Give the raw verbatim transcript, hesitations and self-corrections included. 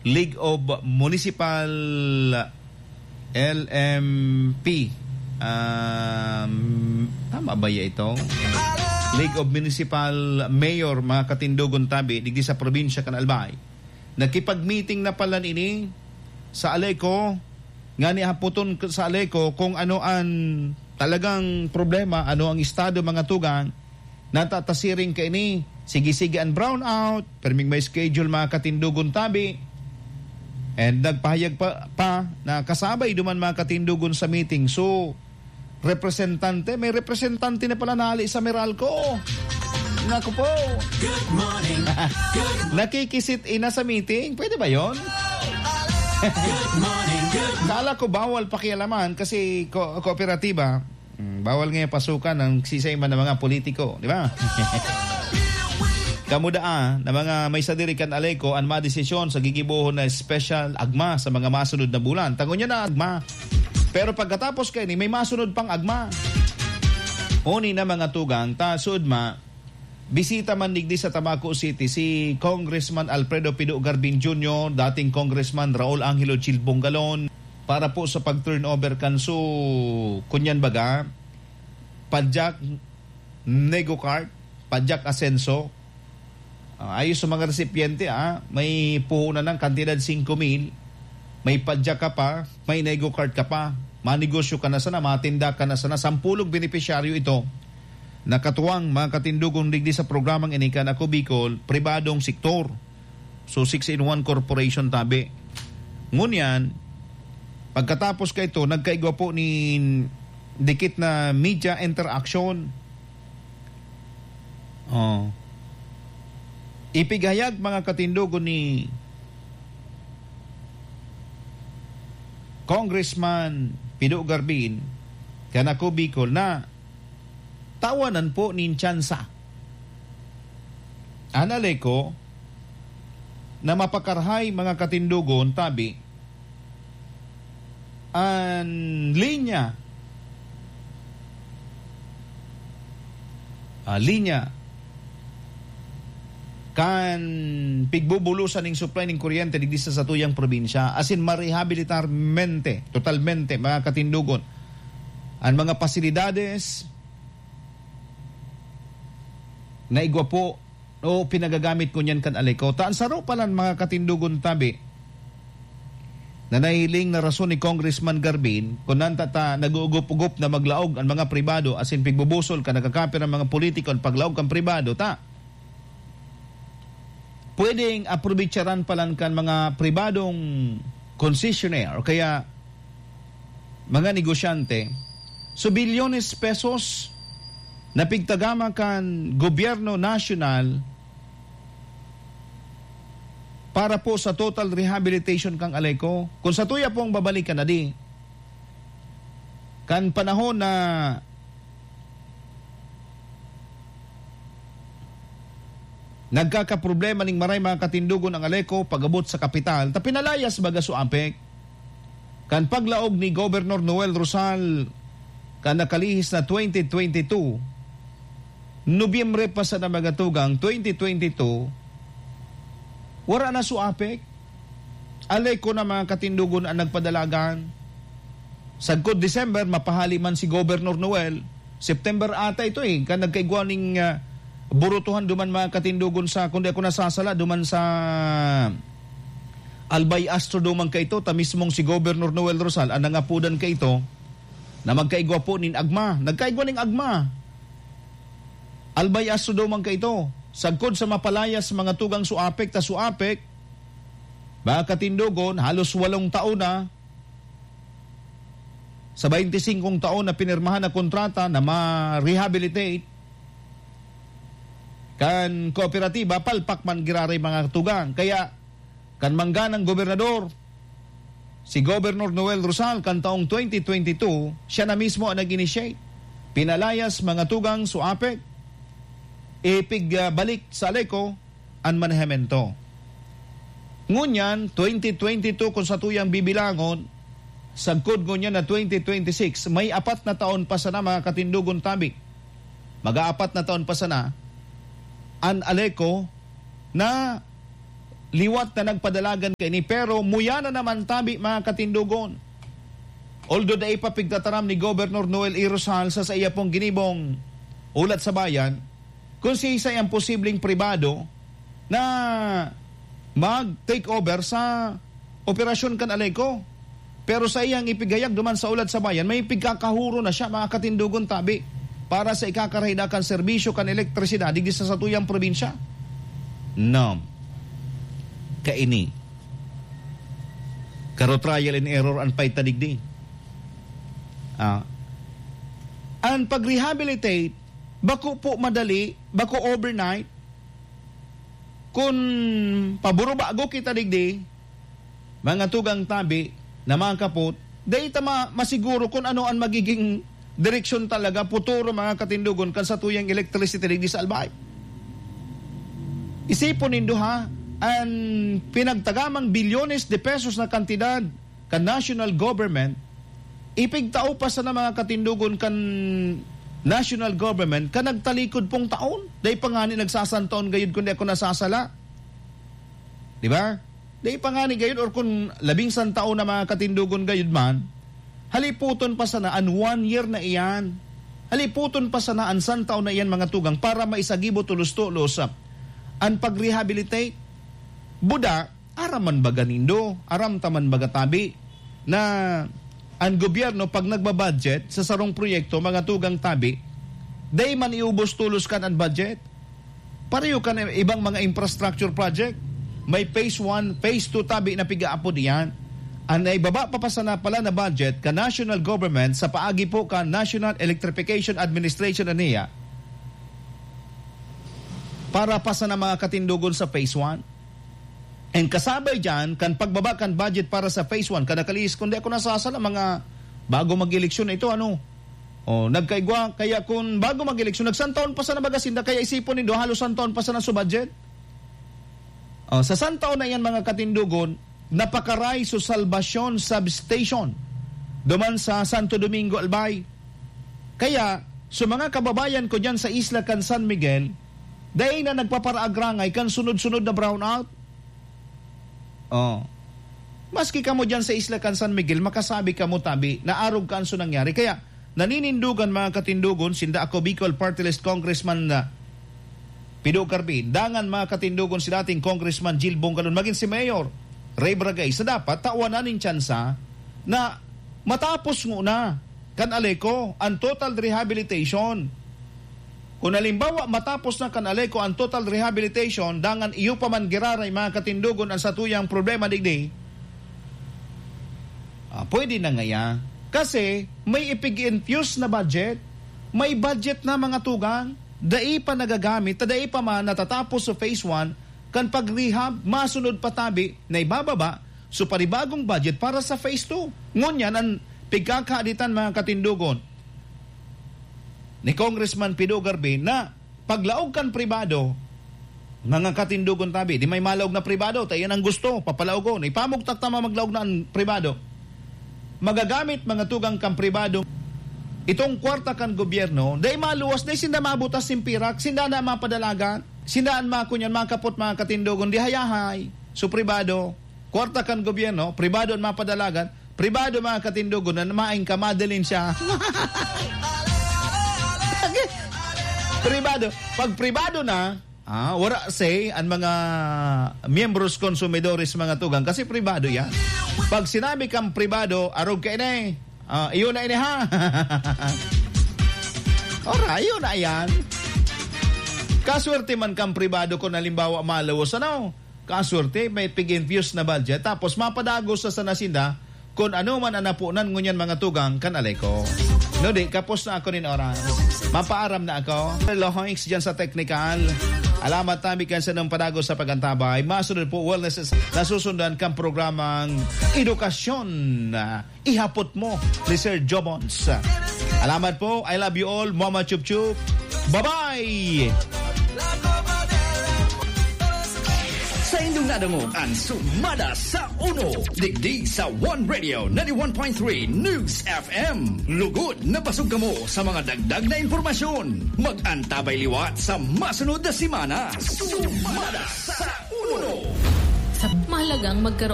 League of Municipal L M P. Um, tama ba ya ito? League of Municipal Mayor mga katindugon tabi digdi sa probinsya kan Albay. Nakipag-meeting na pala ini sa Aleco nga ni haputon sa Aleco kung ano ang talagang problema, ano ang estado mga tugang natatasiring ka ini sige-sige ang brownout, perming may schedule mga katindugon tabi. And nagpahayag pa, pa na kasabay duman mga katindugon sa meeting. So, representante, may representante na pala nali sa Meralco. Naku po. Good morning. Good Nakikisit ina sa meeting. Pwede ba yon? Good morning. Good Kala ko bawal pakialaman kasi ko- kooperatiba. Hmm, bawal ngayon pasukan ng sisayman ng mga politiko. Di ba? Kamudaan na mga may sadirikan Aleco ang madesisyon sa gigibuhon na special agma sa mga masunod na bulan. Tango niya na agma. Pero pagkatapos kayo ni may masunod pang agma. Uni na mga tugang, ta sudma, bisita man digdi sa Tamaco City si Congressman Alfredo Pido Garbin Junior, dating Congressman Raul Angelo Chilbongalon, para po sa pag-turnover kanso kunyan baga, Padjak Nego Cart, Padjak Asenso. Uh, ayos sa mga resipiente, ah, may puhunan ng kantidad five mil, may padyak ka pa, may nego card ka pa, manegosyo ka na sana, matinda ka na sana, sampulog benepisyaryo ito. Nakatuwang mga katindugong digdi sa programang inikan ako Bicol, pribadong sektor. So six in one corporation tabi. Ngunyan, pagkatapos ka ito, nagkaigwa po ni dikit na media interaction. Oh. Ipigayag mga katindugon ni Congressman Pido Garbin kanako Bicol na tawanan po nin tsansa analeko na mapakarhay mga katindugon tabi ang linya ah, linya kan pigbubulusan ng supply ng kuryente digdi sa satuyang probinsya asin marehabilitar mente totalmente mga katindugon ang mga pasilidades na igwa po o pinagagamit ko niyan kan Aleco. Taan saro palan mga katindugon tabi na nahiling na rason ni Congressman Garbin kung nantata nag-uugup-ugup na maglaog ang mga pribado asin pigbubusol ka nagkakapir ang mga politiko ang paglaog kan pribado ta pwedeng aprobitsaran palan kan mga pribadong concessionaire o kaya mga negosyante so bilyones pesos na pigtagama kan gobyerno nasyonal para po sa total rehabilitation kang Aleco. Kung sa tuya pong babalikan na di kan panahon na nagkakaproblema ning maray mga katindugon ang Aleco pagabot sa kapital, ta pinalayas baga suapek. Kan paglaog ni Governor Noel Rosal kan nakalihis na twenty twenty-two, Nobyembre pa sa namagatugang twenty twenty-two, wala na suapek. Aleco na mga katindugon ang nagpadalagan. Sagkod December, mapahali man si Governor Noel. September ata ito eh, kan nagkaigwaning uh, burutuhan duman mga katindugon sa, kundi ako nasasala, duman sa Albay Astro duman ka ito, ta mismong si Governor Noel Rosal, ang nangapudan ka ito, na magkaigwa po nin agma, nagkaigwa ning agma. Albay Astro duman ka ito, sagkod sa mapalayas mga tugang suapek, ta suapek, mga katindugon, halos walong taon na, sa twenty-five taon na pinirmahan na kontrata na ma-rehabilitate, kan kooperatiba palpak man giraray mga tugang. Kaya kan mangganang gobernador si Governor Noel Rosal kan taong twenty twenty-two, siya na mismo ang nag-initiate, pinalayas mga tugang suapek, ipig uh, balik sa Aleco ang manehemento. Ngunyan twenty twenty-two kung sa tuyang bibilangon, sagkod ngunyan na twenty twenty-six, may apat na taon pa sana mga katindugon tabi, mag-aapat na taon pa sana ang Aleco na liwat na nagpadalagan kay ni pero muya na naman tabi mga katindugon. Although da ipapigtataram ni Governor Noel E. Rosal sa sa iya pong ginibong ulat sa bayan, kung siya isa ang posibleng pribado na mag-take over sa operasyon kan Aleko. Pero sa iyang ipigayag duman sa ulat sa bayan, may pigkakahuro na siya mga katindugon tabi para sa ikakaraydakan serbisyo kan elektrisidad digdi sa satuyang probinsya. No. Kaini. Karo trial and error ang paitadigdi. Ah. Ang pag-rehabilitate, bako po madali, bako overnight, kung paburo bago kita digdi, mga tugang tabi, na mga kapot, dahi tama masiguro kung ano ang magiging direksyon talaga, puturo mga katindugon, kan sa tuyang electricity digdi sa Albay. Isipon nindo ha, ang pinagtagamang bilyones de pesos na kantidad kan national government, ipigtao pa sa na mga katindugon kan national government ka nagtalikod pong taon. Dahil pa nga ni nagsasantaon gayud kundi ako nasasala. Di ba? Dahil pa nga ni gayud or kung labing san taon na mga katindugon gayud man, haliputon pa sa na an one year na iyan. Haliputon pa sa na an san taon na iyan mga tugang para maisagibo tulos-tulos an pag-rehabilitate. Buda, araman baga nindo, aram taman baga tabi na ang gobyerno pag nagbabudget sa sarong proyekto, mga tugang tabi, day man iubos tulos kan ang budget. Pareho kan ibang mga infrastructure project. May phase one, phase two tabi na piga-apo diyan. Ang naibaba papasana pala na budget ka national government sa paagi po ka National Electrification Administration aniya para pasana mga katindugon sa phase one. And kasabay dyan, kan pagbaba kan budget para sa phase one, kada kalis, kundi ako nasasala, mga bago mag-eleksyon ito, ano? O, nagkaigwa, kaya kung bago mag-eleksyon, nagsantaon pa sa nabagasinda, kaya isipon nindo, halos santaon pa sa naso budget. O, sa santaon na yan, mga katindugon, napakaray sa Salvacion Substation, duman sa Santo Domingo, Albay. Kaya, sa so mga kababayan ko dyan sa isla kan San Miguel, dahil na nagpaparaagrangay kan sunod-sunod na brownout. Oh. Maski ka mo dyan sa isla kan San Miguel, makasabi ka mo tabi na arog ka anso nangyari. Kaya naninindugan mga katindugon, sinda ako Bicol Party List Congressman na Pido Carbin, dangan mga katindugon si dating Congressman Jill Bongalon, maging si Mayor Ray Bragay, sa dapat tawanan ng tsansa na matapos muna kan Aleko ang total rehabilitation. Kung halimbawa matapos na kan Aleko ang total rehabilitation, dangan iyo pa man giraray mga katindugon ang satuyang problema digdi, ah, pwede na ngaya. Kasi may ipig-infuse na budget, may budget na mga tugang, dai pa nagagamit, dai pa man natatapos sa phase one, kan pag-rehab, masunod patabi na ibababa, so panibagong budget para sa phase two. Ngunyan ang pigkakaaditan mga katindugon ni Congressman Pido Carbin na paglaog kan pribado, mga katindugon tabi, di may malaog na pribado, tayo ang gusto, papalaogon, ipamugtak tama maglaog na ang pribado. Magagamit mga tugang kan pribado, itong kwarta kan gobyerno, day maluwas, day sinda mabutas simpirak, sinda na mapadalagan, sindaan mga kunyan, mga kapot, mga katindugon, di hayahay, so pribado, kwarta kan gobyerno, pribado ang mapadalagan, pribado mga katindugon, na maing kamadalin siya. Pribado. Pag pribado na, ah, wala say ang mga miyembros konsumidores mga tugang kasi pribado yan. Pag sinabi kang pribado, arog ka ina eh. Ah, iyon na ina ha. Alright, iyon na yan. Kaswerte man kang pribado kung halimbawa malawas, ano? Kaswerte, may pig-infuse na budget. Tapos mapadagos sa sanasinda kung ano man anapunan ngunyan mga tugang kan Aleko. No di, kapos na ako nin oras. Mapaaram na ako. Lohoinks dyan sa technical. Alamat namin kansa ng padagos sa pagantabay. Masunod po, wellness nasusundan kang programang edukasyon. Ihapot mo ni Sir Jobons. Alamat po. I love you all. Mama Chup Chup. Bye-bye! Sa inyong nadungog ang Sumada sa Uno. Digdig sa One Radio ninety-one point three News F M. Lugod na pasog kamo sa mga dagdag na impormasyon. Mag-antabay liwat sa masunod na simana. Sumada sa Uno. mahalagang magkaroon